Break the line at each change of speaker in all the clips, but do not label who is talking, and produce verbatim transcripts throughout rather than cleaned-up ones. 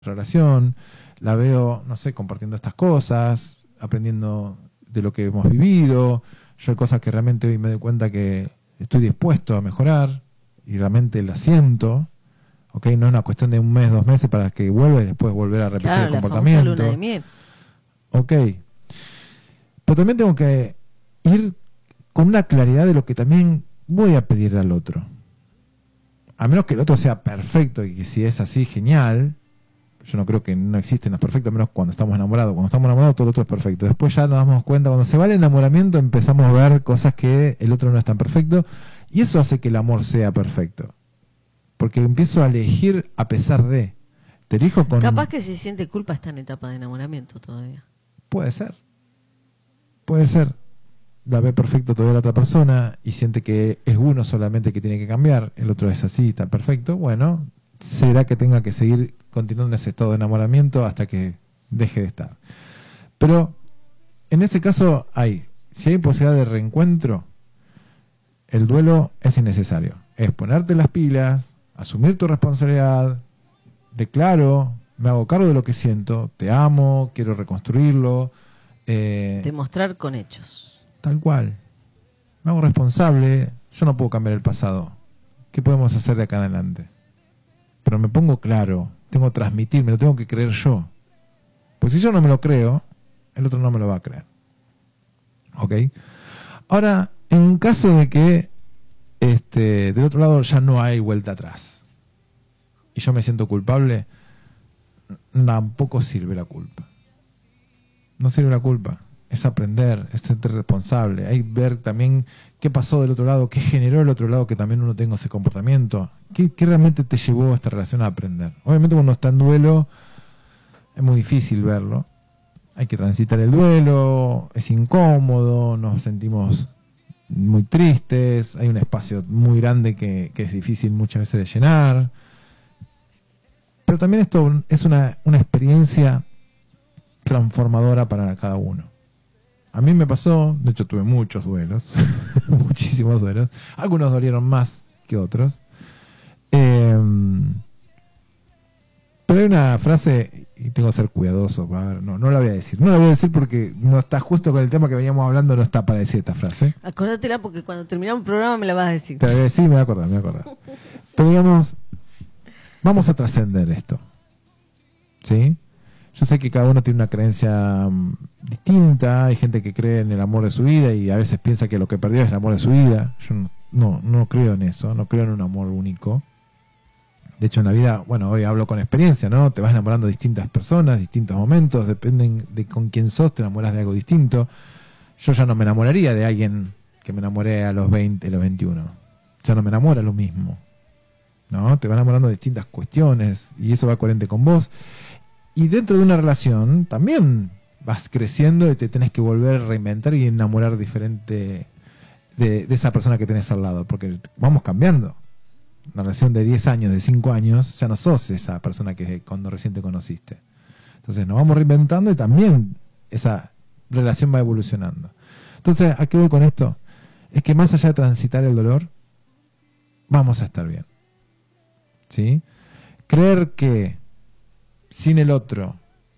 relación, la veo, no sé, compartiendo estas cosas, aprendiendo de lo que hemos vivido. Yo hay cosas que realmente hoy me doy cuenta que estoy dispuesto a mejorar y realmente las siento. ¿Ok? No es una cuestión de un mes, dos meses para que vuelva y después volver a repetir
Claro,
el
la
comportamiento.
famosa luna de miel.
Ok. Pero también tengo que ir con una claridad de lo que también voy a pedir al otro. A menos que el otro sea perfecto y que si es así, genial. Yo no creo que no existen los perfectos, menos cuando estamos enamorados. Cuando estamos enamorados todo el otro es perfecto. Después ya nos damos cuenta, cuando se va el enamoramiento empezamos a ver cosas que el otro no es tan perfecto y eso hace que el amor sea perfecto. Porque empiezo a elegir a pesar de. Te elijo con...
Capaz que si siente culpa está en etapa de enamoramiento todavía.
Puede ser. Puede ser. La ve perfecto todavía la otra persona y siente que es uno solamente que tiene que cambiar, el otro es así, está perfecto. Bueno, será que tenga que seguir continuando en ese estado de enamoramiento hasta que deje de estar. Pero en ese caso hay, si hay posibilidad de reencuentro, el duelo es innecesario. Es ponerte las pilas, asumir tu responsabilidad, declaro, me hago cargo de lo que siento, te amo, quiero reconstruirlo. Eh,
Demostrar con hechos.
Tal cual. Me hago responsable, yo no puedo cambiar el pasado. ¿Qué podemos hacer de acá en adelante? Pero me pongo claro, tengo que transmitir, me lo tengo que creer yo. Pues si yo no me lo creo, el otro no me lo va a creer. ¿Ok? Ahora, en un caso de que este, del otro lado ya no hay vuelta atrás y yo me siento culpable, tampoco sirve la culpa. No sirve la culpa. Es aprender, es ser responsable. Hay que ver también qué pasó del otro lado, qué generó el otro lado que también uno tenga ese comportamiento. ¿Qué, qué realmente te llevó a esta relación a aprender? Obviamente cuando está en duelo es muy difícil verlo. Hay que transitar el duelo, es incómodo, nos sentimos muy tristes, hay un espacio muy grande que, que es difícil muchas veces de llenar. Pero también esto es una, una experiencia transformadora para cada uno. A mí me pasó, de hecho tuve muchos duelos, muchísimos duelos. Algunos dolieron más que otros. Eh, pero hay una frase, y tengo que ser cuidadoso, a ver, no, no la voy a decir. No la voy a decir porque no está justo con el tema que veníamos hablando, no está para decir esta frase.
Acordátela porque cuando terminamos el programa me la vas a decir.
Te la voy a decir, me voy a acordar, me voy a acordar. Pero digamos, vamos a trascender esto. ¿Sí? Yo sé que cada uno tiene una creencia um, distinta, hay gente que cree en el amor de su vida y a veces piensa que lo que perdió es el amor de su vida. Yo no, no, no creo en eso, no creo en un amor único. De hecho en la vida, bueno, hoy hablo con experiencia, ¿no? Te vas enamorando de distintas personas, distintos momentos, dependen de con quién sos, te enamoras de algo distinto. Yo ya no me enamoraría de alguien que me enamoré a los veinte, a los veintiuno. Ya no me enamora lo mismo, ¿no? Te van enamorando de distintas cuestiones y eso va coherente con vos. Y dentro de una relación también vas creciendo y te tenés que volver a reinventar y enamorar diferente de, de esa persona que tenés al lado, porque vamos cambiando. Una relación de diez años, de cinco años, ya no sos esa persona que cuando recién te conociste. Entonces nos vamos reinventando y también esa relación va evolucionando. Entonces, ¿a qué voy con esto? Es que más allá de transitar el dolor, vamos a estar bien. ¿Sí? Creer que sin el otro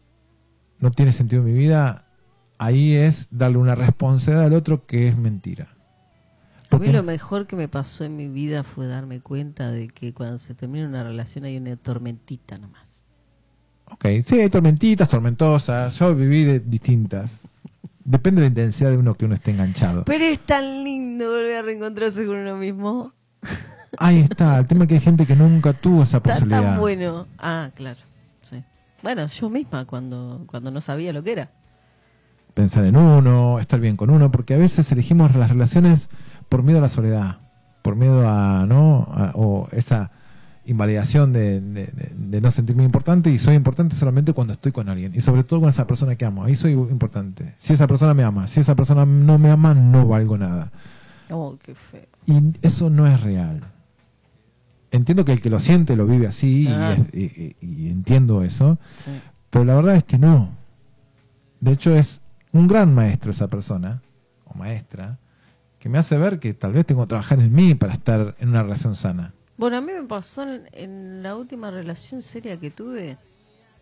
no tiene sentido mi vida, ahí es darle una responsabilidad al otro que es mentira.
A mí lo mejor que me pasó en mi vida fue darme cuenta de que cuando se termina una relación hay una tormentita nomás.
Ok, sí, hay tormentitas, tormentosas, yo viví de distintas. Depende de la intensidad de uno que uno esté enganchado.
Pero es tan lindo volver a reencontrarse con uno mismo.
Ahí está, el tema es que hay gente que nunca tuvo esa
Está
posibilidad.
tan bueno. Ah, claro. Sí. Bueno, yo misma cuando, cuando no sabía lo que era.
Pensar en uno, estar bien con uno, porque a veces elegimos las relaciones por miedo a la soledad, por miedo a, ¿no? A, o esa invalidación de, de, de, de no sentirme importante, y soy importante solamente cuando estoy con alguien, y sobre todo con esa persona que amo, ahí soy importante. Si esa persona me ama, si esa persona no me ama, no valgo nada.
Oh, qué feo.
Y eso no es real. Entiendo que el que lo siente lo vive así,
Ah.
y, y, y, y entiendo eso,
Sí.
pero la verdad es que no. De hecho es un gran maestro esa persona, o maestra, que me hace ver que tal vez tengo que trabajar en mí para estar en una relación sana.
Bueno, a mí me pasó en, en la última relación seria que tuve.